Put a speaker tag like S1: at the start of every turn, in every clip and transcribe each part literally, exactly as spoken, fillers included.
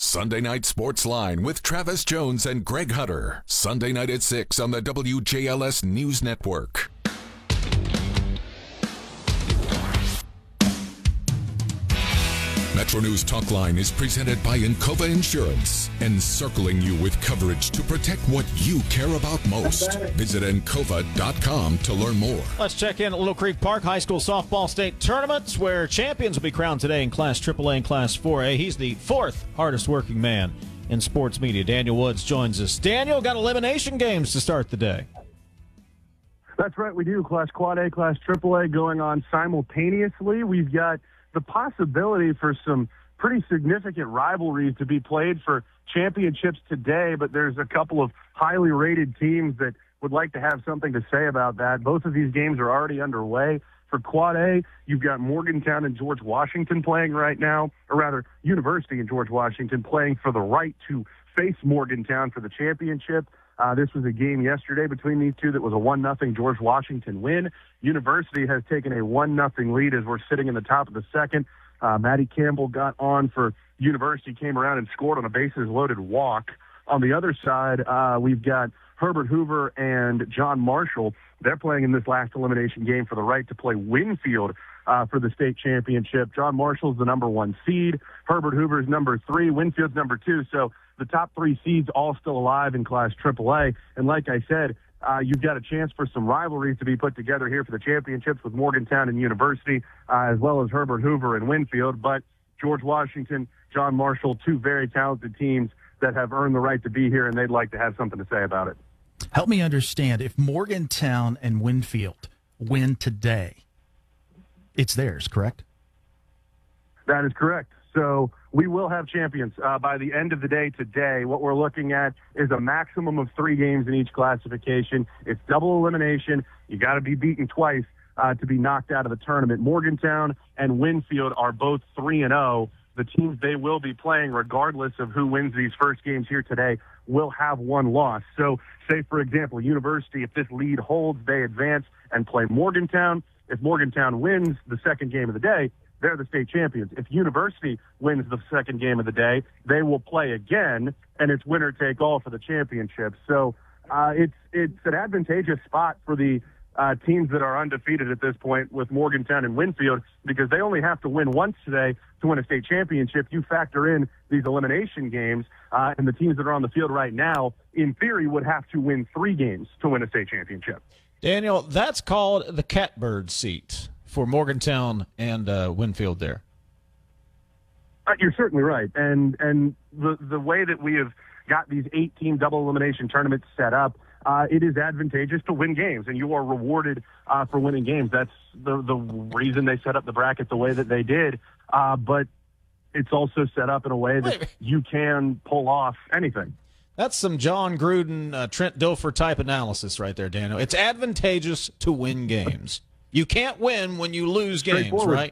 S1: Sunday Night Sports Line with Travis Jones and Greg Hutter. Sunday night at six on the W J L S News Network. Metro News Talk Line is presented by Encova Insurance, encircling you with coverage to protect what you care about most. Visit encova dot com to learn more.
S2: Let's check in at Little Creek Park High School Softball State Tournament, where champions will be crowned today in Class triple A and Class four A. He's the fourth hardest working man in sports media. Daniel Woods joins us. Daniel, got elimination games to start the day.
S3: That's right, we do. Class Quad A, Class triple A going on simultaneously. We've got the possibility for some pretty significant rivalries to be played for championships today, but there's a couple of highly rated teams that would like to have something to say about that. Both of these games are already underway. For Quad A, you've got Morgantown and George Washington playing right now, or rather, University and George Washington playing for the right to face Morgantown for the championship. Uh, this was a game yesterday between these two that was a one nothing George Washington win. University has taken a one nothing lead as we're sitting in the top of the second. Uh, Maddie Campbell got on for University, came around and scored on a bases-loaded walk. On the other side, uh, we've got Herbert Hoover and John Marshall. They're playing in this last elimination game for the right to play Winfield uh, for the state championship. John Marshall's the number one seed. Herbert Hoover's number three. Winfield's number two. So the top three seeds all still alive in Class triple A. And like I said, uh, you've got a chance for some rivalries to be put together here for the championships with Morgantown and University, uh, as well as Herbert Hoover and Winfield. But George Washington, John Marshall, two very talented teams that have earned the right to be here, and they'd like to have something to say about it.
S4: Help me understand, if Morgantown and Winfield win today, it's theirs, correct?
S3: That is correct. So we will have champions uh, by the end of the day today. What we're looking at is a maximum of three games in each classification. It's double elimination. You got to be beaten twice uh, to be knocked out of the tournament. Morgantown and Winfield are both three and oh. The teams they will be playing, regardless of who wins these first games here today, will have one loss. So, say, for example, University, if this lead holds, they advance and play Morgantown. If Morgantown wins the second game of the day, they're the state champions. If University wins the second game of the day, they will play again, and it's winner take all for the championship. So uh, it's it's an advantageous spot for the uh, teams that are undefeated at this point with Morgantown and Winfield, because they only have to win once today to win a state championship. You factor in these elimination games, uh, and the teams that are on the field right now, in theory, would have to win three games to win a state championship.
S2: Daniel, that's called the catbird seat for Morgantown and uh, Winfield there.
S3: Uh, you're certainly right. And and the, the way that we have got these eight-team double elimination tournaments set up, uh, it is advantageous to win games, and you are rewarded uh, for winning games. That's the, the reason they set up the bracket the way that they did. Uh, but it's also set up in a way that Wait. you can pull off anything.
S2: That's some John Gruden, uh, Trent Dilfer type analysis right there, Daniel. It's advantageous to win games. You can't win when you lose games, right?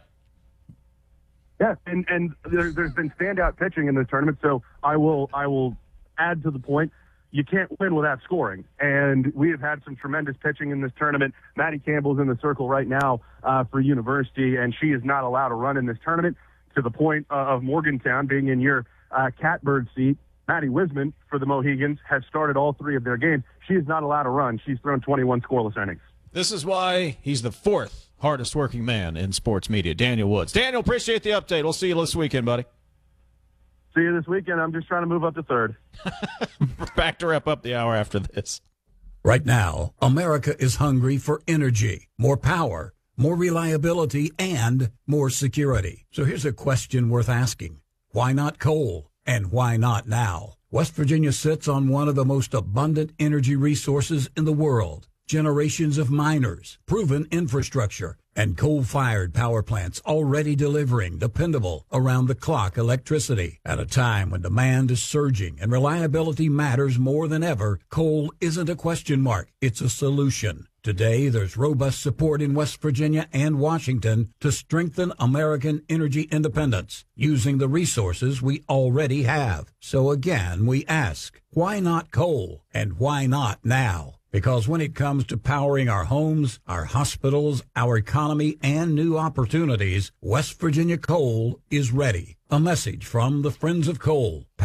S3: Yeah, and and there, there's been standout pitching in this tournament, so I will I will add to the point. You can't win without scoring, and we have had some tremendous pitching in this tournament. Maddie Campbell's in the circle right now uh, for University, and she is not allowed to run in this tournament, to the point uh, of Morgantown being in your uh, catbird seat. Maddie Wisman for the Mohegans has started all three of their games. She is not allowed to run. She's thrown twenty-one scoreless innings.
S2: This is why he's the fourth hardest working man in sports media, Daniel Woods. Daniel, appreciate the update. We'll see you this weekend, buddy.
S3: See you this weekend. I'm just trying to move up to third.
S2: Back to wrap up the hour after this.
S5: Right now, America is hungry for energy, more power, more reliability, and more security. So here's a question worth asking. Why not coal? And why not now? West Virginia sits on one of the most abundant energy resources in the world. Generations of miners, proven infrastructure, and coal-fired power plants already delivering dependable, around-the-clock electricity. At a time when demand is surging and reliability matters more than ever, coal isn't a question mark, it's a solution. Today, there's robust support in West Virginia and Washington to strengthen American energy independence using the resources we already have. So again, we ask, why not coal? And why not now? Because when it comes to powering our homes, our hospitals, our economy, and new opportunities, West Virginia Coal is ready. A message from the Friends of Coal.